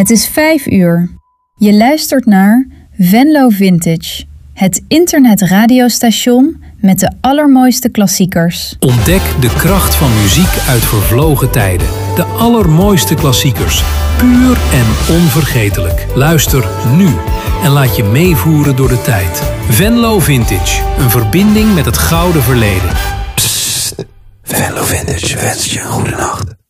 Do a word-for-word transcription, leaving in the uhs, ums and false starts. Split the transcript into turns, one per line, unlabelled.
Het is vijf uur. Je luistert naar Venlo Vintage, het internetradiostation met de allermooiste klassiekers.
Ontdek de kracht van muziek uit vervlogen tijden. De allermooiste klassiekers, puur en onvergetelijk. Luister nu en laat je meevoeren door de tijd. Venlo Vintage, een verbinding met het gouden verleden.
Psst, Venlo Vintage wenst je een goede nacht.